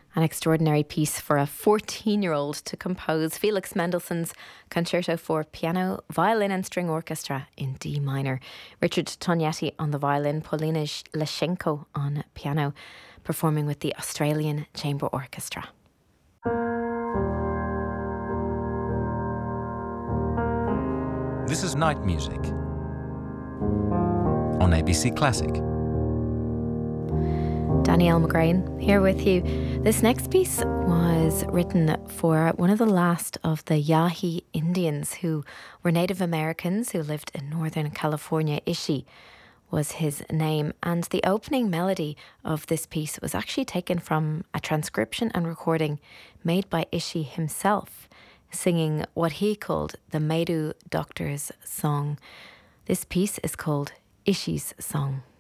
An extraordinary piece for a 14-year-old to compose Felix Mendelssohn's Concerto for Piano, Violin and String Orchestra in D minor. Richard Tognetti on the violin, Paulina Leshenko on piano, performing with the Australian Chamber Orchestra. This is Night Music on ABC Classic. Danielle McGrain here with you. This next piece was written for one of the last of the Yahi Indians, who were Native Americans who lived in Northern California. Ishi was his name, and the opening melody of this piece was actually taken from a transcription and recording made by Ishi himself, singing what he called the Medu Doctor's Song. This piece is called Ishi's Song.